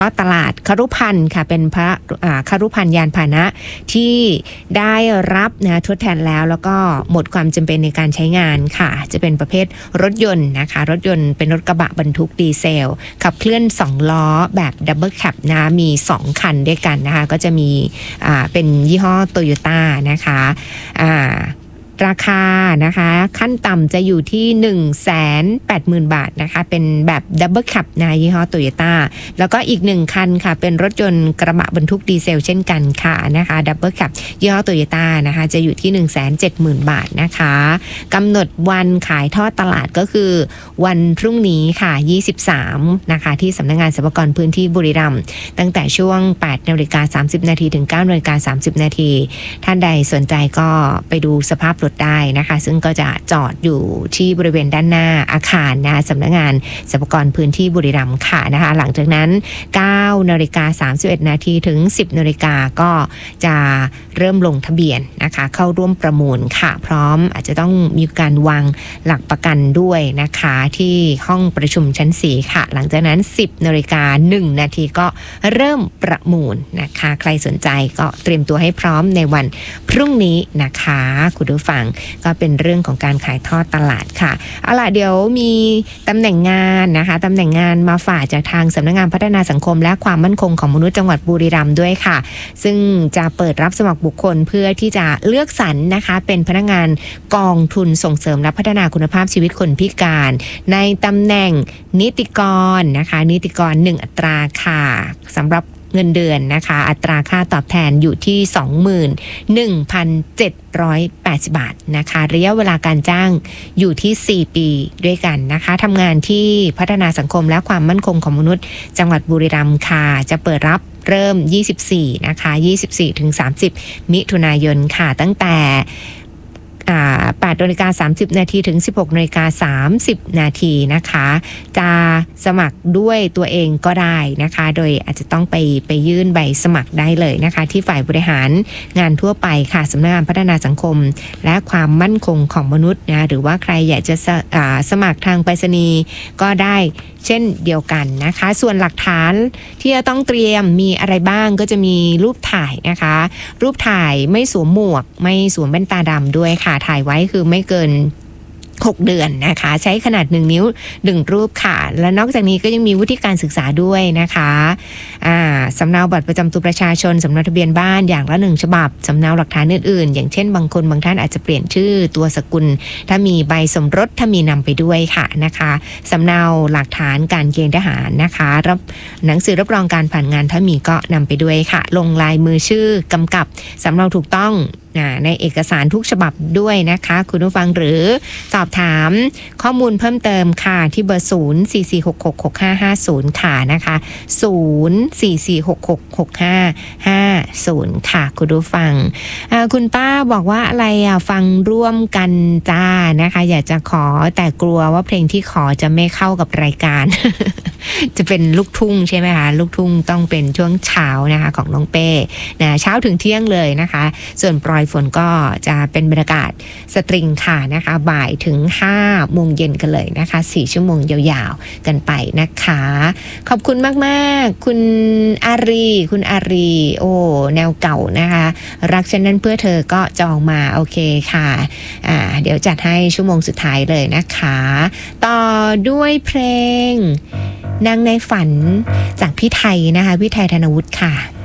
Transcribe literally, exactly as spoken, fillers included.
ตลาดครุภัณฑ์ค่ะเป็นพระครุภัณฑ์ยานพาหนะที่ได้รับนะทดแทนแล้วแล้วก็หมดความจำเป็นในการใช้งานค่ะจะเป็นประเภทรถยนต์นะคะรถยนต์เป็นรถกระบะบรรทุกดีเซลขับเคลื่อนสองล้อแบบดับเบิลแคปนะมีสองคันด้วยกันนะคะก็จะมีอ่าเป็นยี่ห้อโตโยต้านะคะอ่าราคานะคะขั้นต่ำจะอยู่ที่ หนึ่งแสนแปดหมื่น บาทนะคะเป็นแบบดับเบิลแคปนะยี่ห้อโตโยต้าแล้วก็อีกหนึ่งคันค่ะเป็นรถยนต์กระบะบรรทุกดีเซลเช่นกันค่ะนะคะดับเบิลแคปยี่ห้อโตโยต้านะคะจะอยู่ที่ หนึ่งแสนเจ็ดหมื่น บาทนะคะกำหนดวันขายทอดตลาดก็คือวันพรุ่งนี้ค่ะยี่สิบสามนะคะที่สำนักงานสรรพากรพื้นที่บุรีรัมย์ตั้งแต่ช่วง แปดนาฬิกาสามสิบนาทีถึง เก้านาฬิกาสามสิบนาทีท่านใดสนใจก็ไปดูสภาพรถได้นะคะซึ่งก็จะจอดอยู่ที่บริเวณด้านหน้าอาคารนะสำนักงานสรรพากรพื้นที่บุรีรัมย์ค่ะนะคะหลังจากนั้น เก้านาฬิกาสามสิบเอ็ดนาทีถึง สิบนาฬิกาก็จะเริ่มลงทะเบียนนะคะเข้าร่วมประมูลค่ะพร้อมอาจจะต้องมีการวางหลักประกันด้วยนะคะที่ห้องประชุมชั้นสี่ค่ะหลังจากนั้น สิบนาฬิกาหนึ่งนาทีก็เริ่มประมูลนะคะใครสนใจก็เตรียมตัวให้พร้อมในวันพรุ่งนี้นะคะคุณผู้ฟังก็เป็นเรื่องของการขายทอดตลาดค่ะเอาล่ะเดี๋ยวมีตำแหน่งงานนะคะตำแหน่งงานมาฝากจากทางสำนักงานพัฒนาสังคมและความมั่นคงของมนุษย์จังหวัดบุรีรัมย์ด้วยค่ะซึ่งจะเปิดรับสมัครบุคคลเพื่อที่จะเลือกสรรนะคะเป็นพนักงานกองทุนส่งเสริมและพัฒนาคุณภาพชีวิตคนพิการในตำแหน่งนิติกรนะคะนิติกรหนึ่งอัตราค่ะสำหรับเงินเดือนนะคะอัตราค่าตอบแทนอยู่ที่ สองหมื่นหนึ่งพันเจ็ดร้อยแปดสิบ บาทนะคะระยะเวลาการจ้างอยู่ที่สี่ปีด้วยกันนะคะทำงานที่พัฒนาสังคมและความมั่นคงของมนุษย์จังหวัดบุรีรัมย์ค่ะจะเปิดรับเริ่มยี่สิบสี่นะคะยี่สิบสี่ถึงสามสิบมิถุนายนค่ะตั้งแต่แปดนาฬิกาสามสิบนาทีถึง สิบหกนาฬิกาสามสิบนาทีนะคะจะสมัครด้วยตัวเองก็ได้นะคะโดยอาจจะต้องไปไปยื่นใบสมัครได้เลยนะคะที่ฝ่ายบริหารงานทั่วไปค่ะสำนักงานพัฒนาสังคมและความมั่นคงของมนุษย์นะหรือว่าใครอยากจะสมัครทางไปรษณีย์ก็ได้เช่นเดียวกันนะคะส่วนหลักฐานที่จะต้องเตรียมมีอะไรบ้างก็จะมีรูปถ่ายนะคะรูปถ่ายไม่สวมหมวกไม่สวมแว่นตาดำด้วยค่ะถ่ายไว้คือไม่เกินหกเดือนนะคะใช้ขนาดหนึ่งนิ้วหนึ่งรูปค่ะและนอกจากนี้ก็ยังมีวุฒิการศึกษาด้วยนะคะอ่าสำเนาบัตรประจำตัวประชาชนสำเนาทะเบียนบ้านอย่างละหนึ่งฉบับสำเนาหลักฐานอื่นๆอย่างเช่นบางคนบางท่านอาจจะเปลี่ยนชื่อตัวสกุลถ้ามีใบสมรสถ้ามีนำไปด้วยค่ะนะคะสำเนาหลักฐานการเกณฑ์ทหารนะคะรับหนังสือรับรองการผ่านงานถ้ามีก็นำไปด้วยค่ะลงลายมือชื่อกำกับสำเนาถูกต้องในเอกสารทุกฉบับด้วยนะคะคุณผู้ฟังหรือสอบถามข้อมูลเพิ่มเติมค่ะที่เบอร์ศูนย์ สี่ สี่ หก หก หก ห้า ห้า ศูนย์ค่ะนะคะศูนย์ สี่ สี่ หก หก หก ห้า ห้า ศูนย์ค่ะคุณผู้ฟังคุณป้าบอกว่าอะไรอ่ะฟังร่วมกันจ้านะคะอยากจะขอแต่กลัวว่าเพลงที่ขอจะไม่เข้ากับรายการ จะเป็นลูกทุ่งใช่ไหมคะลูกทุ่งต้องเป็นช่วงเช้านะคะของน้องเป้นะเช้าถึงเที่ยงเลยนะคะส่วนปลอยฝนก็จะเป็นบรรยากาศสตริงค่ะนะคะบ่ายถึงห้าโมงเย็นกันเลยนะคะสี่ชั่วโมงยาวๆกันไปนะคะขอบคุณมากๆคุณอารีคุณอารีโอ้แนวเก่านะคะรักฉันนั้นเพื่อเธอก็จองมาโอเคค่ะอ่าเดี๋ยวจัดให้ชั่วโมงสุดท้ายเลยนะคะต่อด้วยเพลงนางในฝันจากพี่ไทยนะคะพี่ไทยธนวุฒิค่ะ